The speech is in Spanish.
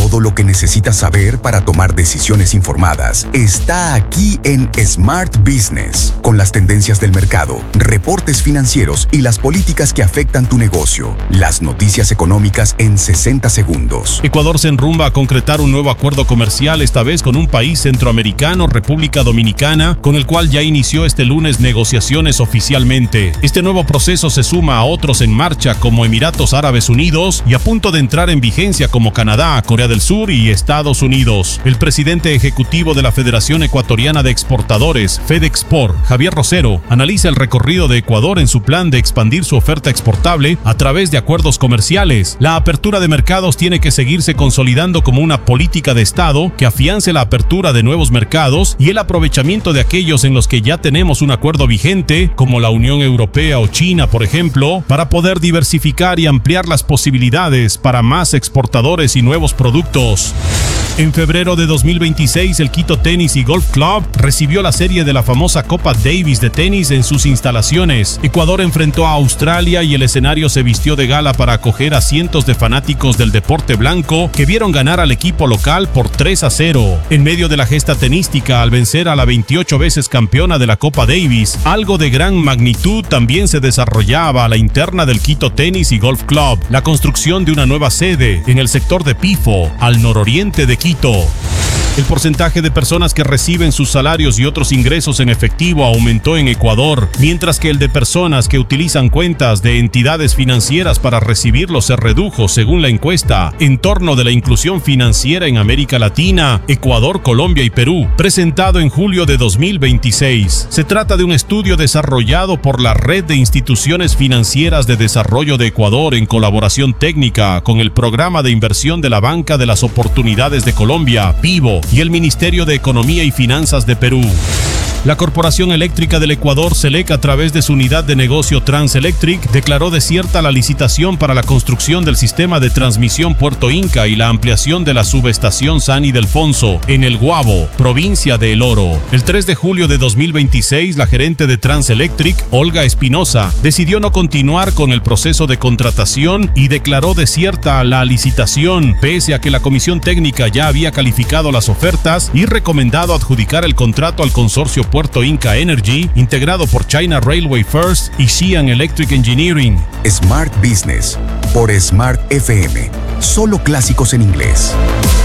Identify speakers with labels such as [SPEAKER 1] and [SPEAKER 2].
[SPEAKER 1] Todo lo que necesitas saber para tomar decisiones informadas está aquí en Smart Business, con las tendencias del mercado, reportes financieros y las políticas que afectan tu negocio. Las noticias económicas en 60 segundos.
[SPEAKER 2] Ecuador se enrumba a concretar un nuevo acuerdo comercial, esta vez con un país centroamericano, República Dominicana, con el cual ya inició este lunes negociaciones oficialmente. Este nuevo proceso se suma a otros en marcha como Emiratos Árabes Unidos y a punto de entrar en vigencia como Canadá, Corea del Sur y Estados Unidos. El presidente ejecutivo de la Federación Ecuatoriana de Exportadores, FedExport, Javier Rosero, analiza el recorrido de Ecuador en su plan de expandir su oferta exportable a través de acuerdos comerciales. La apertura de mercados tiene que seguirse consolidando como una política de Estado que afiance la apertura de nuevos mercados y el aprovechamiento de aquellos en los que ya tenemos un acuerdo vigente, como la Unión Europea o China, por ejemplo, para poder diversificar y ampliar las posibilidades para más exportadores y nuevos productos. En febrero de 2026, el Quito Tennis y Golf Club recibió la serie de la famosa Copa Davis de tenis en sus instalaciones. Ecuador enfrentó a Australia y el escenario se vistió de gala para acoger a cientos de fanáticos del deporte blanco que vieron ganar al equipo local por 3-0. En medio de la gesta tenística, al vencer a la 28 veces campeona de la Copa Davis, algo de gran magnitud también se desarrollaba a la interna del Quito Tennis y Golf Club, la construcción de una nueva sede en el sector de Pifo, al nororiente de Quito. El porcentaje de personas que reciben sus salarios y otros ingresos en efectivo aumentó en Ecuador, mientras que el de personas que utilizan cuentas de entidades financieras para recibirlos se redujo, según la encuesta Entorno de la Inclusión Financiera en América Latina, Ecuador, Colombia y Perú, presentado en julio de 2026. Se trata de un estudio desarrollado por la Red de Instituciones Financieras de Desarrollo de Ecuador en colaboración técnica con el Programa de Inversión de la Banca de las Oportunidades de Colombia, PIBO, y el Ministerio de Economía y Finanzas de Perú. La Corporación Eléctrica del Ecuador, SELEC, a través de su unidad de negocio Transelectric, declaró desierta la licitación para la construcción del sistema de transmisión Puerto Inca y la ampliación de la subestación San Ildefonso en El Guabo, provincia de El Oro. El 3 de julio de 2026, la gerente de Transelectric, Olga Espinosa, decidió no continuar con el proceso de contratación y declaró desierta la licitación, pese a que la comisión técnica ya había calificado las ofertas y recomendado adjudicar el contrato al consorcio Puerto Inca Energy, integrado por China Railway First y Xi'an Electric Engineering.
[SPEAKER 1] Smart Business por Smart FM. Solo clásicos en inglés.